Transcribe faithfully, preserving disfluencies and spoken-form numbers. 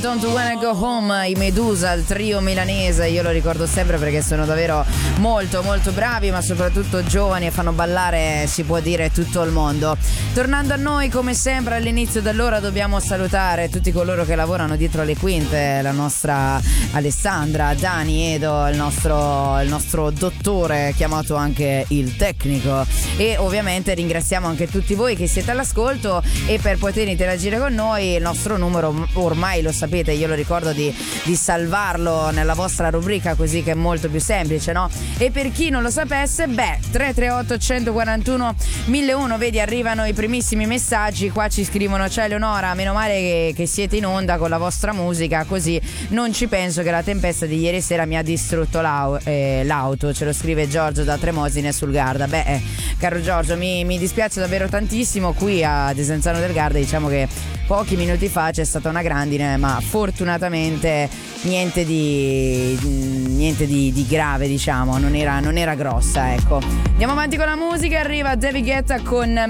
Don't Wanna Go Home, i Medusa, il trio milanese, io lo ricordo sempre perché sono davvero molto molto bravi, ma soprattutto giovani e fanno ballare, si può dire, tutto il mondo. Tornando a noi, come sempre all'inizio dell'ora dobbiamo salutare tutti coloro che lavorano dietro le quinte, la nostra Alessandra, Dani, Edo, il nostro, il nostro dottore chiamato anche il tecnico, e ovviamente ringraziamo anche tutti voi che siete all'ascolto. E per poter interagire con noi il nostro numero ormai lo sapete, io lo ricordo di, di salvarlo nella vostra rubrica, così che è molto più semplice, no? E per chi non lo sapesse, beh, tre tre otto uno quattro uno mille uno, vedi, arrivano i primissimi messaggi. Qua ci scrivono: ciao Eleonora, meno male che, che siete in onda con la vostra musica, così non ci penso che la tempesta di ieri sera mi ha distrutto l'au- eh, l'auto. Ce lo scrive Giorgio da Tremosine sul Garda. Beh, eh, caro Giorgio, mi, mi dispiace davvero tantissimo. Qui a Desenzano del Garda diciamo che pochi minuti fa c'è stata una grandine, ma fortunatamente niente di niente di, di grave, diciamo, non era, non era grossa, ecco. Andiamo avanti con la musica, arriva David Guetta con